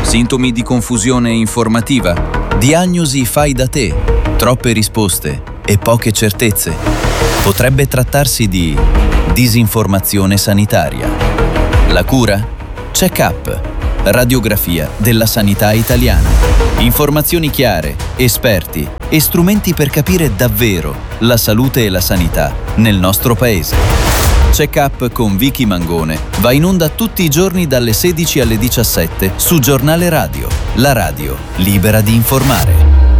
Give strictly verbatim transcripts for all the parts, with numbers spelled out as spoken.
Sintomi di confusione informativa? Diagnosi fai da te? Troppe risposte e poche certezze? Potrebbe trattarsi di disinformazione sanitaria. La cura? Check-up. Radiografia della sanità italiana. Informazioni chiare, esperti e strumenti per capire davvero la salute e la sanità nel nostro paese. Check-up con Vicky Mangone va in onda tutti i giorni dalle sedici alle diciassette su Giornale Radio, la radio libera di informare.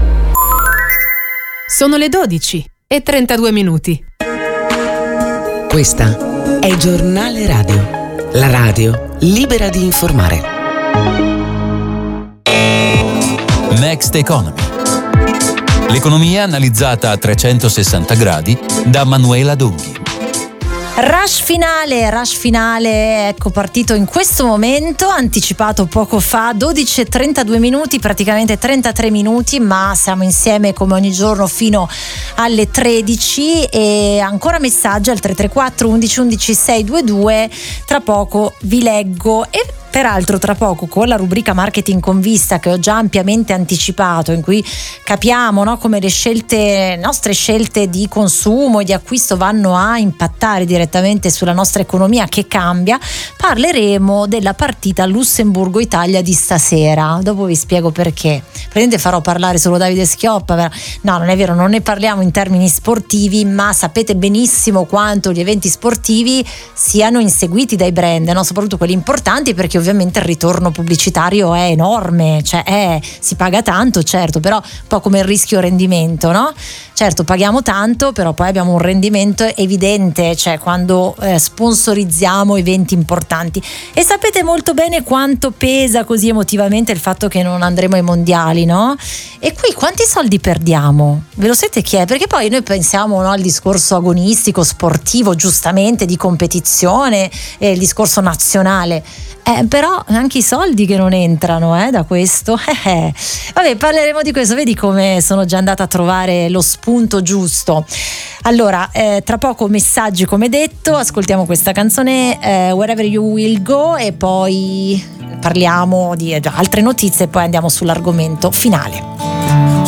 Sono le dodici e trentadue minuti. Questa è Giornale Radio, la radio libera di informare. Next Economy. L'economia analizzata a trecentosessanta gradi da Manuela Donghi. Rush finale, rush finale, ecco partito in questo momento, anticipato poco fa, dodici e trentadue minuti, praticamente trentatré minuti, ma siamo insieme come ogni giorno fino alle tredici e ancora messaggi al tre tre quattro undici undici seicentoventidue, tra poco vi leggo. E peraltro tra poco con la rubrica Marketing con Vista, che ho già ampiamente anticipato, in cui capiamo, no, come le scelte, le nostre scelte di consumo e di acquisto vanno a impattare direttamente sulla nostra economia che cambia, parleremo della partita Lussemburgo-Italia di stasera. Dopo vi spiego perché. Praticamente farò parlare solo Davide Schioppa. No, non è vero, non ne parliamo in termini sportivi, ma sapete benissimo quanto gli eventi sportivi siano inseguiti dai brand, no? Soprattutto quelli importanti, perché ovviamente il ritorno pubblicitario è enorme, cioè è, si paga tanto, certo, però un po' come il rischio rendimento, no? Certo, paghiamo tanto, però poi abbiamo un rendimento evidente, cioè quando eh, sponsorizziamo eventi importanti. E sapete molto bene quanto pesa così emotivamente il fatto che non andremo ai mondiali, no? E qui quanti soldi perdiamo? Ve lo sapete chi è? Perché poi noi pensiamo, no, al discorso agonistico, sportivo, giustamente, di competizione, e il discorso nazionale. Eh, però anche i soldi che non entrano eh, da questo eh, vabbè, parleremo di questo. Vedi come sono già andata a trovare lo spunto giusto. Allora eh, tra poco messaggi, come detto, ascoltiamo questa canzone eh, Wherever You Will Go e poi parliamo di altre notizie e poi andiamo sull'argomento finale.